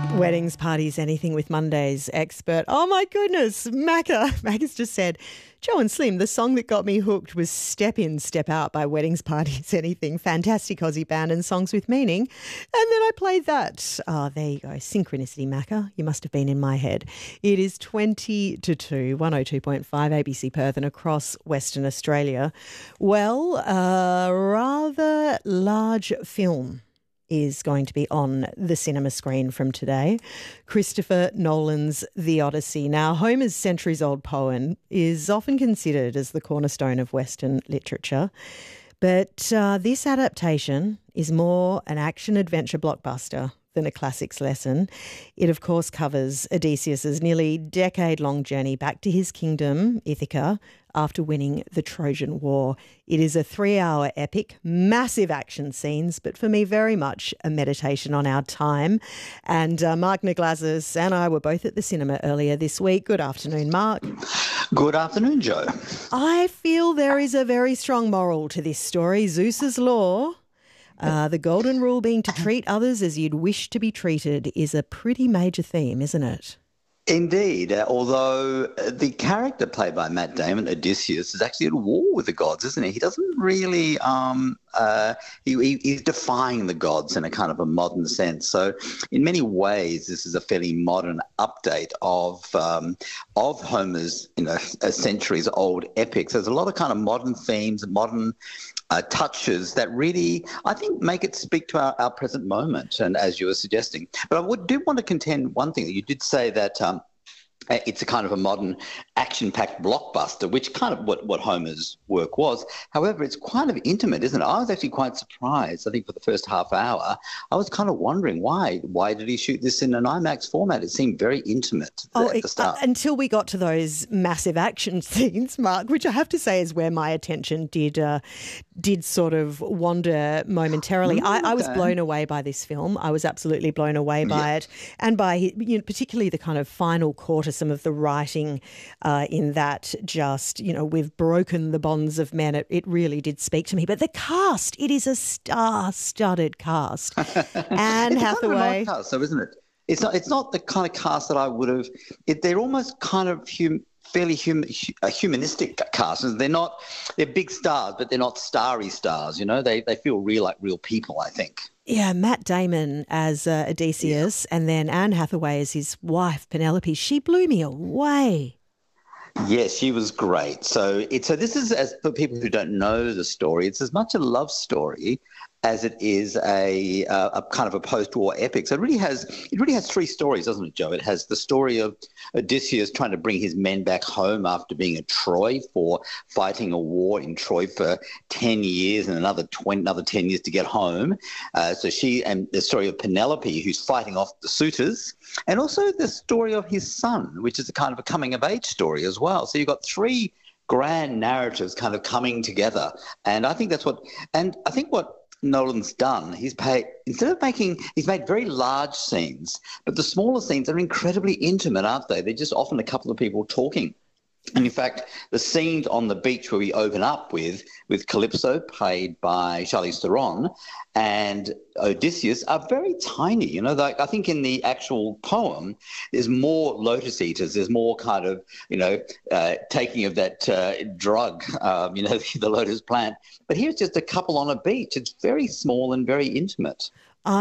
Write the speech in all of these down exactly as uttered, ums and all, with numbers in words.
Weddings, parties, anything with Monday's expert. Oh my goodness, Macca. Macca's just said, Joe and Slim, the song that got me hooked was Step In, Step Out by Weddings, Parties, Anything. Fantastic Aussie band and songs with meaning. And then I played that. Oh, there you go. Synchronicity, Macca. You must have been in my head. It is twenty to two, one oh two point five A B C Perth and across Western Australia. Well, a rather large film is going to be on the cinema screen from today. Christopher Nolan's The Odyssey. Now, Homer's centuries-old poem is often considered as the cornerstone of Western literature, but uh, this adaptation is more an action-adventure blockbuster than a classics lesson. It, of course, covers Odysseus's nearly decade-long journey back to his kingdom, Ithaca, after winning the Trojan War. It is a three-hour epic, massive action scenes, but for me, very much a meditation on our time. And uh, Mark Niglazis and I were both at the cinema earlier this week. Good afternoon, Mark. Good afternoon, Joe. I feel there is a very strong moral to this story. Zeus's law, uh, the golden rule being to treat others as you'd wish to be treated, is a pretty major theme, isn't it? Indeed, uh, although uh, the character played by Matt Damon, Odysseus, is actually at war with the gods, isn't he? He doesn't really, um, uh, he, he, he's defying the gods in a kind of a modern sense. So in many ways, this is a fairly modern update of um, of Homer's, you know, centuries-old epics. There's a lot of kind of modern themes, modern Uh, touches that really, I think, make it speak to our, our present moment, and as you were suggesting. But I would, do want to contend one thing. You did say that um, it's a kind of a modern action-packed blockbuster, which kind of what, what Homer's work was. However, it's kind of intimate, isn't it? I was actually quite surprised. I think for the first half hour, I was kind of wondering why. Why did he shoot this in an IMAX format? It seemed very intimate oh, at the start. Uh, until we got to those massive action scenes, Mark, which I have to say is where my attention did uh, did sort of wander momentarily. Mm, okay. I, I was blown away by this film. I was absolutely blown away by yeah. it, and by, you know, particularly the kind of final quarter, some of the writing uh, in that, just, you know, we've broken the bonds of men. It, it really did speak to me. But the cast, it is a star-studded cast. Anne it's Hathaway. Kind of a nice cast, though, isn't it? It's not. It's not the kind of cast that I would have. It, they're almost kind of hum, fairly hum, a humanistic cast. They're not. They're big stars, but they're not starry stars. You know, they they feel real, like real people, I think. Yeah, Matt Damon as uh, Odysseus, yeah. And then Anne Hathaway as his wife, Penelope. She blew me away. Yes, she was great. So it's so this is, as for people who don't know the story, it's as much a love story as it is a, uh, a kind of a post-war epic. So it really has it really has three stories, doesn't it, Joe? It has the story of Odysseus trying to bring his men back home after being at Troy for fighting a war in Troy for ten years and another twenty, another ten years to get home. Uh, so she and the story of Penelope, who's fighting off the suitors, and also the story of his son, which is a kind of a coming-of-age story as well. So you've got three grand narratives kind of coming together, and I think that's what. And I think what Nolan's done, he's paid, instead of making, he's made very large scenes, but the smaller scenes are incredibly intimate, aren't they? They're just often a couple of people talking. And in fact, the scenes on the beach where we open up with, with Calypso, played by Charlize Theron, and Odysseus are very tiny. You know, like I think in the actual poem, there's more lotus eaters. There's more kind of, you know, uh, taking of that uh, drug, um, you know, the lotus plant. But here's just a couple on a beach. It's very small and very intimate.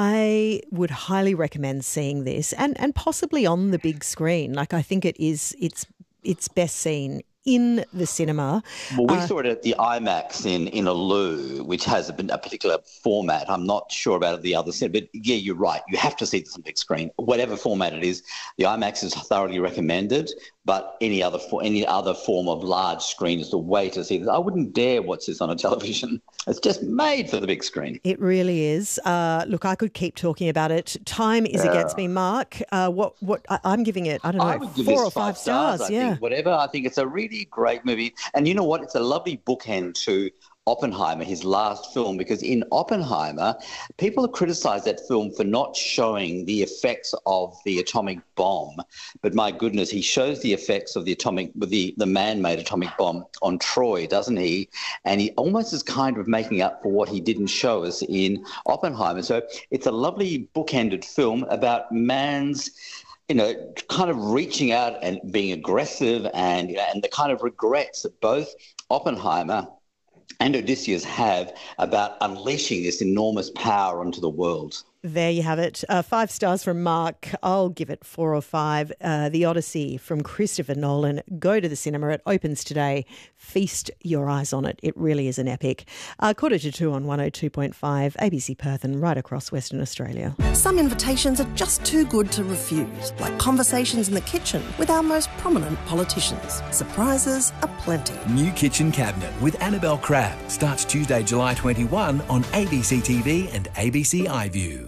I would highly recommend seeing this, and, and possibly on the big screen. Like, I think it is, it's it's best seen in the cinema. Well, we uh, saw it at the IMAX in, in Alou, which has a, a particular format. I'm not sure about the other cinema, but yeah, you're right. You have to see this on big screen, whatever format it is. The IMAX is thoroughly recommended, but any other for any other form of large screen is the way to see this. I wouldn't dare watch this on a television. It's just made for the big screen. It really is. Uh, look, I could keep talking about it. Time is yeah. against me, Mark. Uh, what what I, I'm giving it, I don't know, I would give four this or five stars, stars. I yeah, think, whatever. I think it's a really really great movie. And you know what? It's a lovely bookend to Oppenheimer, his last film, because in Oppenheimer, people have criticized that film for not showing the effects of the atomic bomb. But my goodness, he shows the effects of the atomic, the, the man-made atomic bomb on Troy, doesn't he? And he almost is kind of making up for what he didn't show us in Oppenheimer. So it's a lovely bookended film about man's, you know, kind of reaching out and being aggressive, and, you know, and the kind of regrets that both Oppenheimer and Odysseus have about unleashing this enormous power onto the world. There you have it. Uh, five stars from Mark. I'll give it four or five. Uh, the Odyssey from Christopher Nolan. Go to the cinema. It opens today. Feast your eyes on it. It really is an epic. Uh, quarter to two on one oh two point five, A B C Perth and right across Western Australia. Some invitations are just too good to refuse, like conversations in the kitchen with our most prominent politicians. Surprises aplenty. New Kitchen Cabinet with Annabelle Crabb starts Tuesday, July twenty-first on A B C T V and A B C iView.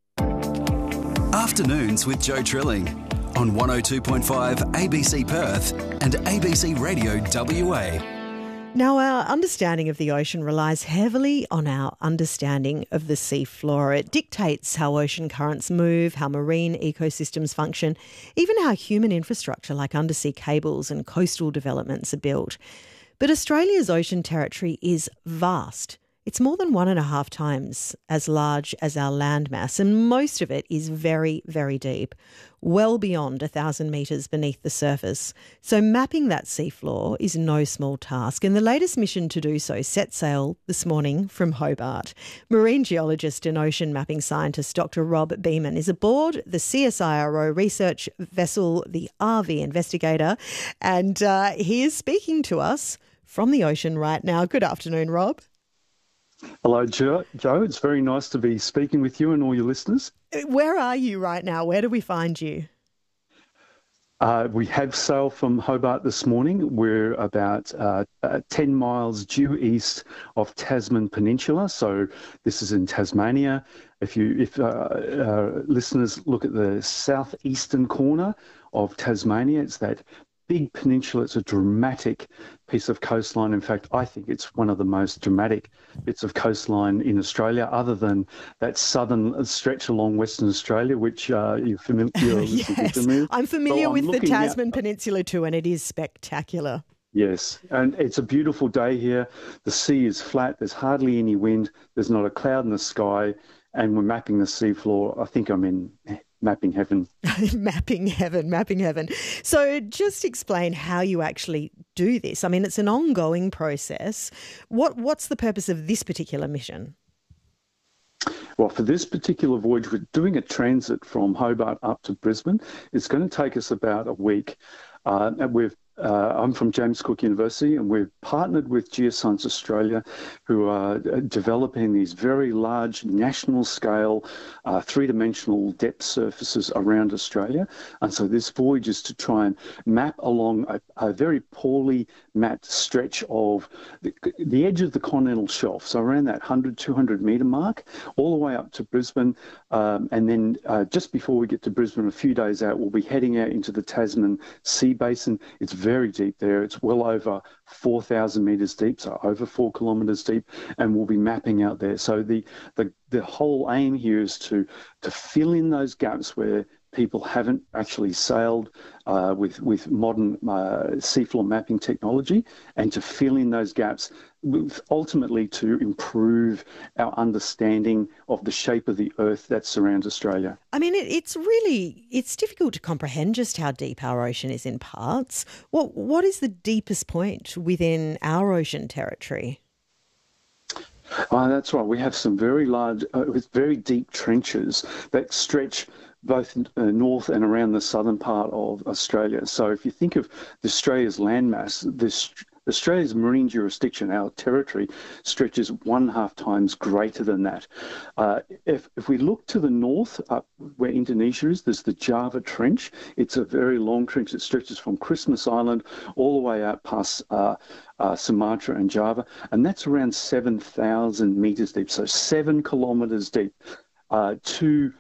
Afternoons with Joe Trilling on one oh two point five A B C Perth and A B C Radio W A. Now, our understanding of the ocean relies heavily on our understanding of the seafloor. It dictates how ocean currents move, how marine ecosystems function, even how human infrastructure like undersea cables and coastal developments are built. But Australia's ocean territory is vast. It's more than one and a half times as large as our landmass, and most of it is very, very deep, well beyond a thousand metres beneath the surface. So mapping that seafloor is no small task, and the latest mission to do so set sail this morning from Hobart. Marine geologist and ocean mapping scientist Doctor Rob Beeman is aboard the C S I R O research vessel, the R V Investigator, and uh, he is speaking to us from the ocean right now. Good afternoon, Rob. Hello, Joe. Joe. It's very nice to be speaking with you and all your listeners. Where are you right now? Where do we find you? Uh, we have sailed from Hobart this morning. We're about uh, uh, ten miles due east of Tasman Peninsula. So this is in Tasmania. If you, if uh, uh, listeners look at the southeastern corner of Tasmania, it's that big peninsula. It's a dramatic piece of coastline. In fact, I think it's one of the most dramatic bits of coastline in Australia, other than that southern stretch along Western Australia, which uh, you're familiar, you're yes, familiar. I'm familiar so with I'm the Tasman out. Peninsula too, and it is spectacular. Yes, and it's a beautiful day here. The sea is flat. There's hardly any wind. There's not a cloud in the sky, and we're mapping the seafloor. I think I'm in mapping heaven. mapping heaven, mapping heaven. So just explain how you actually do this. I mean, it's an ongoing process. What What's the purpose of this particular mission? Well, for this particular voyage, we're doing a transit from Hobart up to Brisbane. It's going to take us about a week. Uh, and we've Uh, I'm from James Cook University, and we've partnered with Geoscience Australia, who are developing these very large national-scale uh, three-dimensional depth surfaces around Australia. And so this voyage is to try and map along a, a very poorly mapped stretch of the, the edge of the continental shelf, so around that one hundred, two hundred metre mark, all the way up to Brisbane. Um, and then uh, just before we get to Brisbane, a few days out, we'll be heading out into the Tasman Sea Basin. It's very deep there. It's well over four thousand metres deep, so over four kilometres deep, and we'll be mapping out there. So the, the, the whole aim here is to, to fill in those gaps where people haven't actually sailed uh, with, with modern uh, seafloor mapping technology, and to fill in those gaps, with ultimately to improve our understanding of the shape of the Earth that surrounds Australia. I mean, it, it's really, it's difficult to comprehend just how deep our ocean is in parts. What What is the deepest point within our ocean territory? Oh, that's right. We have some very large, uh, with very deep trenches that stretch both uh, north and around the southern part of Australia. So if you think of Australia's landmass, this Australia's marine jurisdiction, our territory, stretches one and a half times greater than that. Uh, if, if we look to the north, up where Indonesia is, there's the Java Trench. It's a very long trench that stretches from Christmas Island all the way out past uh, uh, Sumatra and Java, and that's around seven thousand metres deep, so seven kilometres deep. Uh, to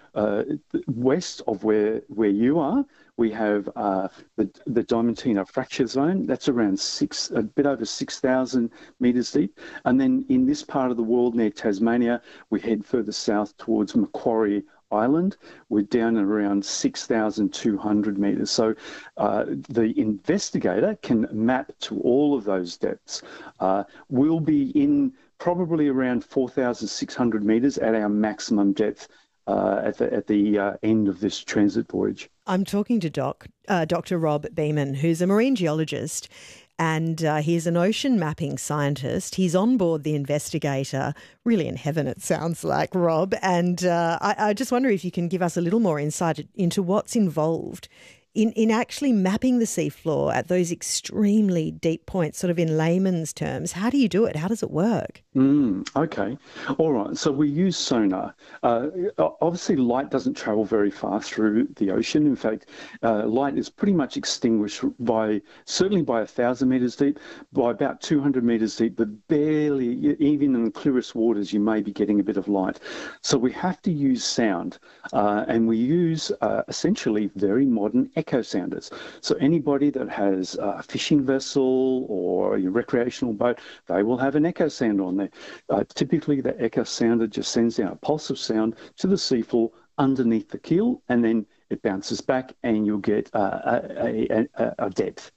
uh, west of where where you are, we have uh, the the Diamantina fracture zone. That's around six, a bit over six thousand metres deep. And then in this part of the world near Tasmania, we head further south towards Macquarie Island. We're down at around six thousand two hundred metres. So uh, the investigator can map to all of those depths. Uh, we'll be in probably around four thousand six hundred metres at our maximum depth uh, at the, at the uh, end of this transit voyage. I'm talking to Doc, uh, Doctor Rob Beeman, who's a marine geologist, and uh, he's an ocean mapping scientist. He's on board the Investigator, really in heaven it sounds like, Rob. And uh, I, I just wonder if you can give us a little more insight into what's involved in, in actually mapping the seafloor at those extremely deep points, sort of in layman's terms. How do you do it? How does it work? Mm, okay. All right. So we use sonar. Uh, obviously, light doesn't travel very far through the ocean. In fact, uh, light is pretty much extinguished by, certainly by one thousand metres deep, by about two hundred metres deep, but barely, even in the clearest waters, you may be getting a bit of light. So we have to use sound, uh, and we use uh, essentially very modern echo sounders. So anybody that has a fishing vessel or a recreational boat, they will have an echo sounder on there. Uh, typically, the echo sounder just sends out a pulse of sound to the seafloor underneath the keel, and then it bounces back, and you'll get uh, a, a, a, a depth.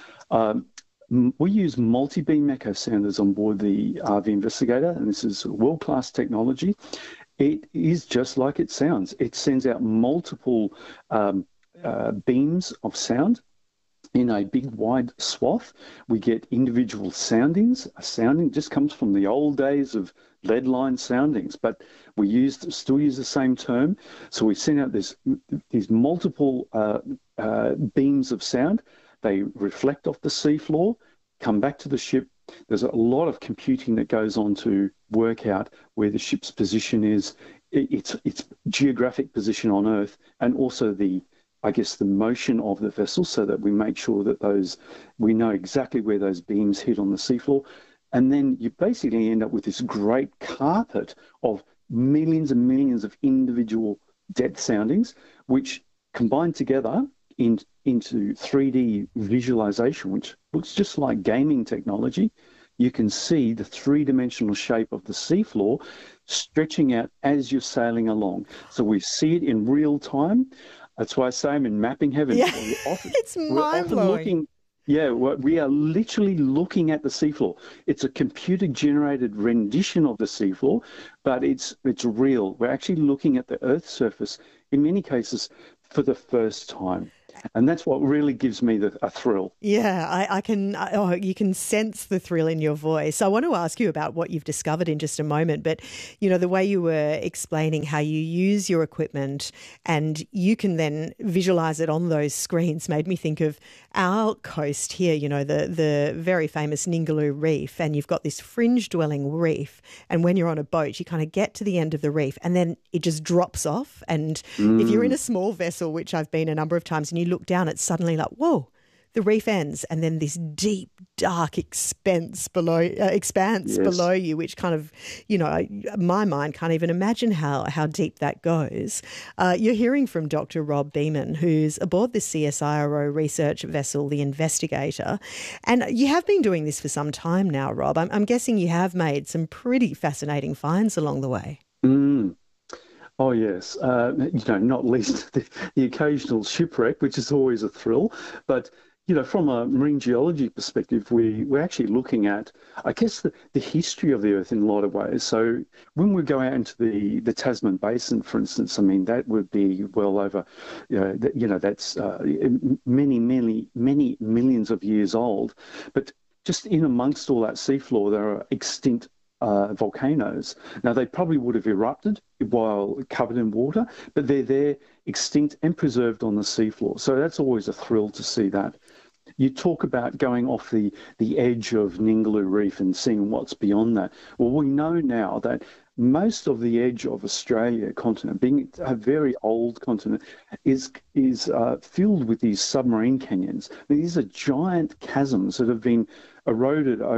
Um, we use multi-beam echo sounders on board the R V Investigator, and this is world-class technology. It is just like it sounds. It sends out multiple um, uh, beams of sound in a big wide swath. We get individual soundings. A sounding just comes from the old days of lead line soundings, but we used still use the same term. So we send out this these multiple uh, uh, beams of sound. They reflect off the seafloor, come back to the ship. There's a lot of computing that goes on to work out where the ship's position is, its its geographic position on Earth, and also the I guess, the motion of the vessel, so that we make sure that those, we know exactly where those beams hit on the seafloor. And then you basically end up with this great carpet of millions and millions of individual depth soundings, which combine together in, into three D visualization, which looks just like gaming technology. You can see the three-dimensional shape of the seafloor stretching out as you're sailing along. So we see it in real time. That's why I say I'm in mapping heaven. Yeah, often, it's mind-blowing. Yeah, we are literally looking at the seafloor. It's a computer-generated rendition of the seafloor, but it's it's real. We're actually looking at the Earth's surface, in many cases, for the first time. And that's what really gives me the, a thrill. Yeah, I, I can. Oh, you can sense the thrill in your voice. I want to ask you about what you've discovered in just a moment. But, you know, the way you were explaining how you use your equipment and you can then visualise it on those screens made me think of our coast here, you know, the, the very famous Ningaloo Reef. And you've got this fringe-dwelling reef. And when you're on a boat, you kind of get to the end of the reef and then it just drops off. And mm. if you're in a small vessel, which I've been a number of times, and you look down, it's suddenly like, whoa, the reef ends, and then this deep, dark expense below, uh, expanse yes. below you, which kind of, you know, my mind can't even imagine how how deep that goes. Uh, you're hearing from Doctor Rob Beeman, who's aboard the C S I R O research vessel, the Investigator, and you have been doing this for some time now, Rob. I'm, I'm guessing you have made some pretty fascinating finds along the way. Mm. Oh, yes. Uh, you know, not least the, the occasional shipwreck, which is always a thrill. But, you know, from a marine geology perspective, we, we're actually looking at, I guess, the, the history of the Earth in a lot of ways. So when we go out into the, the Tasman Basin, for instance, I mean, that would be well over, you know, that, you know that's uh, many, many, many millions of years old. But just in amongst all that seafloor, there are extinct Uh, volcanoes. Now, they probably would have erupted while covered in water, but they're there extinct and preserved on the seafloor. So that's always a thrill to see that. You talk about going off the, the edge of Ningaloo Reef and seeing what's beyond that. Well, we know now that most of the edge of Australia continent, being a very old continent, is is uh, filled with these submarine canyons. I mean, these are giant chasms that have been eroded over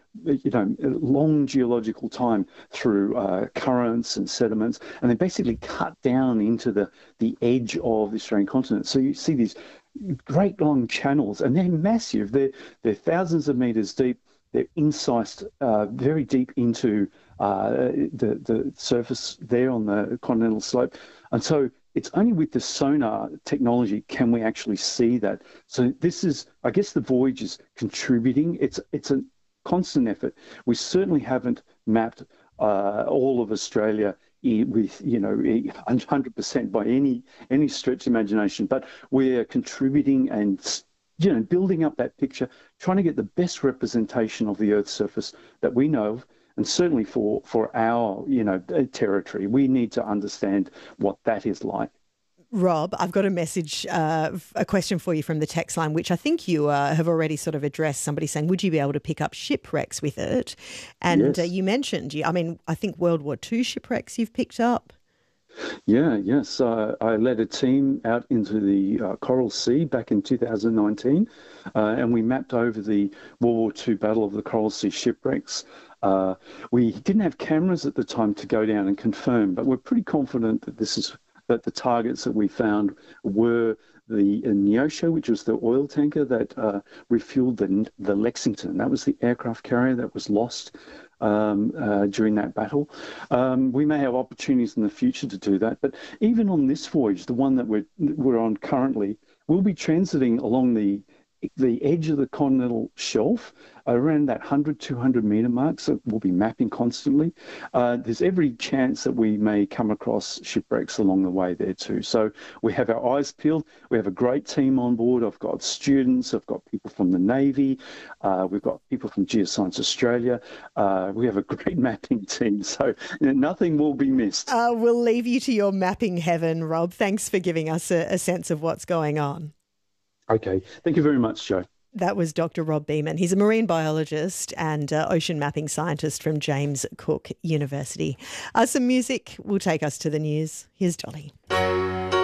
you know, long geological time through uh, currents and sediments, and they basically cut down into the, the edge of the Australian continent. So you see these great long channels, and they're massive. They're, they're thousands of metres deep. They're incised uh, very deep into uh, the, the surface there on the continental slope. And so it's only with the sonar technology can we actually see that. So this is, I guess the Voyage is contributing. It's it's a constant effort. We certainly haven't mapped uh, all of Australia with, you know, one hundred percent by any any stretch of imagination, but we're contributing and, you know, building up that picture, trying to get the best representation of the Earth's surface that we know of. And certainly for, for our, you know, territory, we need to understand what that is like. Rob, I've got a message, uh, a question for you from the text line, which I think you uh, have already sort of addressed. Somebody saying, would you be able to pick up shipwrecks with it? And yes. uh, you mentioned, I mean, I think World War Two shipwrecks you've picked up. Yeah, yes. Uh, I led a team out into the uh, Coral Sea back in two thousand nineteen, uh, and we mapped over the World War Two Battle of the Coral Sea shipwrecks. Uh, we didn't have cameras at the time to go down and confirm, but we're pretty confident that this is that the targets that we found were the Neosho, which was the oil tanker that uh, refueled the, the Lexington. That was the aircraft carrier that was lost um, uh, during that battle. Um, we may have opportunities in the future to do that, but even on this voyage, the one that we're, we're on currently, we'll be transiting along the the edge of the continental shelf around that one hundred, two hundred metre mark, so we'll be mapping constantly. Uh, there's every chance that we may come across shipwrecks along the way there too. So we have our eyes peeled. We have a great team on board. I've got students, I've got people from the Navy, uh, we've got people from Geoscience Australia. Uh, we have a great mapping team, so you know, nothing will be missed. Uh, we'll leave you to your mapping heaven, Rob. Thanks for giving us a, a sense of what's going on. Okay. Thank you very much, Jo. That was Doctor Rob Beaman. He's a marine biologist and uh, ocean mapping scientist from James Cook University. Uh, some music will take us to the news. Here's Dolly.